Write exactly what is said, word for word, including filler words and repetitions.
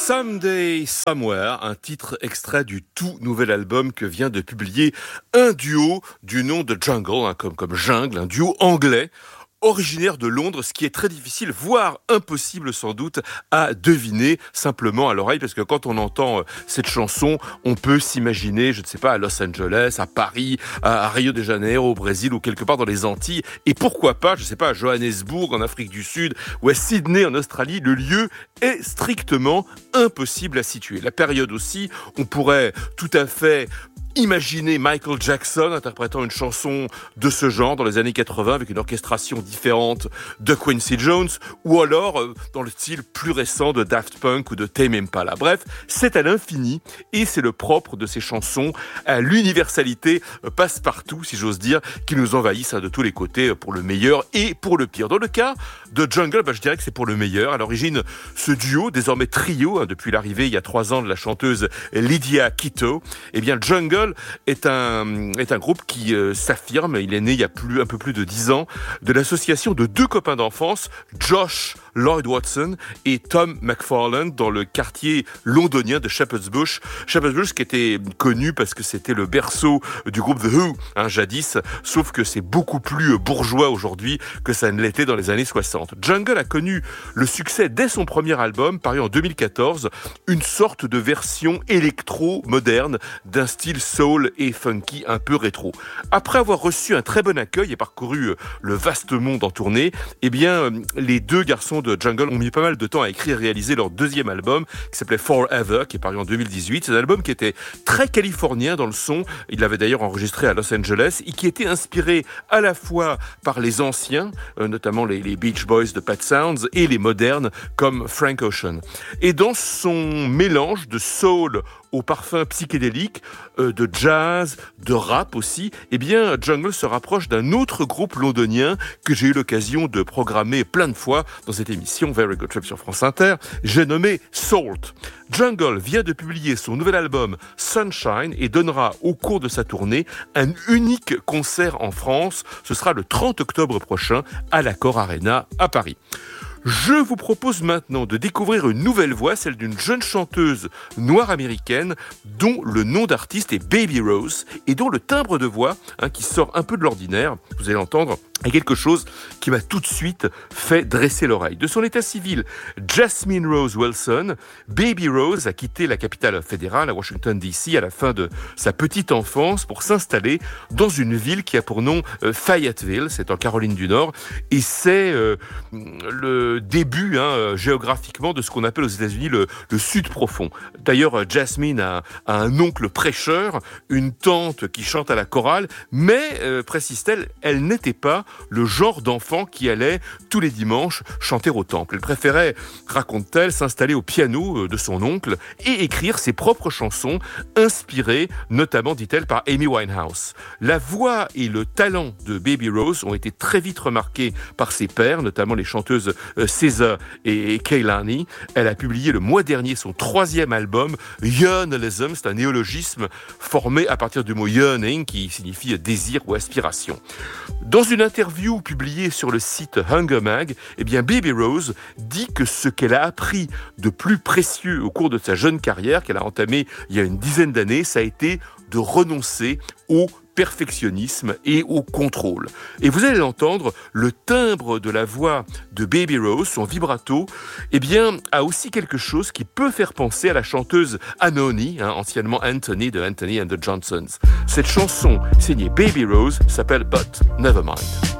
Someday Somewhere, un titre extrait du tout nouvel album que vient de publier un duo du nom de Jungle, hein, comme, comme jungle, un duo anglais, originaire de Londres, ce qui est très difficile, voire impossible sans doute à deviner simplement à l'oreille, parce que quand on entend cette chanson, on peut s'imaginer, je ne sais pas, à Los Angeles, à Paris, à Rio de Janeiro, au Brésil ou quelque part dans les Antilles, et pourquoi pas, je ne sais pas, à Johannesburg en Afrique du Sud ou à Sydney en Australie. Le lieu est strictement impossible à situer. La période aussi, on pourrait tout à fait imaginez Michael Jackson interprétant une chanson de ce genre dans les années quatre-vingts avec une orchestration différente de Quincy Jones, ou alors euh, dans le style plus récent de Daft Punk ou de Tame Impala. Bref, c'est à l'infini et c'est le propre de ces chansons, à l'universalité euh, passe-partout, si j'ose dire, qui nous envahissent hein, de tous les côtés euh, pour le meilleur et pour le pire. Dans le cas de Jungle, bah, je dirais que c'est pour le meilleur. À l'origine, ce duo, désormais trio, hein, depuis l'arrivée il y a trois ans de la chanteuse Lydia Quito, eh bien Jungle est un, est un groupe qui euh, s'affirme. Il est né il y a plus, un peu plus de dix ans de l'association de deux copains d'enfance, Josh Lloyd Watson et Tom McFarland, dans le quartier londonien de Shepherd's Bush. Shepherd's Bush qui était connu parce que c'était le berceau du groupe The Who, hein, jadis, sauf que c'est beaucoup plus bourgeois aujourd'hui que ça ne l'était dans les années soixante. Jungle a connu le succès dès son premier album, paru en deux mille quatorze, une sorte de version électro-moderne d'un style soul et funky un peu rétro. Après avoir reçu un très bon accueil et parcouru le vaste monde en tournée, eh bien, les deux garçons de Jungle ont mis pas mal de temps à écrire et réaliser leur deuxième album qui s'appelait Forever, qui est paru en deux mille dix-huit. C'est un album qui était très californien dans le son. Il l'avait d'ailleurs enregistré à Los Angeles et qui était inspiré à la fois par les anciens, euh, notamment les, les Beach Boys de Pet Sounds, et les modernes comme Frank Ocean. Et dans son mélange de soul au parfum psychédélique, euh, de jazz, de rap aussi, eh bien, Jungle se rapproche d'un autre groupe londonien que j'ai eu l'occasion de programmer plein de fois dans cette émission Very Good Trip sur France Inter. J'ai nommé Salt. Jungle vient de publier son nouvel album Sunshine et donnera au cours de sa tournée un unique concert en France. Ce sera le trente octobre prochain à l'Accor Arena à Paris. Je vous propose maintenant de découvrir une nouvelle voix, celle d'une jeune chanteuse noire américaine dont le nom d'artiste est Baby Rose et dont le timbre de voix, hein, qui sort un peu de l'ordinaire, vous allez l'entendre, est quelque chose qui m'a tout de suite fait dresser l'oreille. De son état civil, Jasmine Rose Wilson, Baby Rose a quitté la capitale fédérale à Washington D C à la fin de sa petite enfance pour s'installer dans une ville qui a pour nom euh, Fayetteville, c'est en Caroline du Nord, et c'est euh, le début hein, géographiquement de ce qu'on appelle aux États-Unis le, le Sud profond. D'ailleurs, Jasmine a, a un oncle prêcheur, une tante qui chante à la chorale, mais, euh, précise-t-elle, elle n'était pas le genre d'enfant qui allait tous les dimanches chanter au temple. Elle préférait, raconte-t-elle, s'installer au piano de son oncle et écrire ses propres chansons, inspirées notamment, dit-elle, par Amy Winehouse. La voix et le talent de Baby Rose ont été très vite remarqués par ses pairs, notamment les chanteuses S Z A et Kehlani. Elle a publié le mois dernier son troisième album, Yearnalism, c'est un néologisme formé à partir du mot yearning, qui signifie désir ou aspiration. Dans une interview publiée sur le site Hunger Mag, eh bien Baby Rose dit que ce qu'elle a appris de plus précieux au cours de sa jeune carrière, qu'elle a entamée il y a une dizaine d'années, ça a été de renoncer au perfectionnisme et au contrôle. Et vous allez l'entendre, le timbre de la voix de Baby Rose, son vibrato, eh bien, a aussi quelque chose qui peut faire penser à la chanteuse Anony, hein, anciennement Anthony de Anthony and the Johnsons. Cette chanson, signée Baby Rose, s'appelle But Nevermind.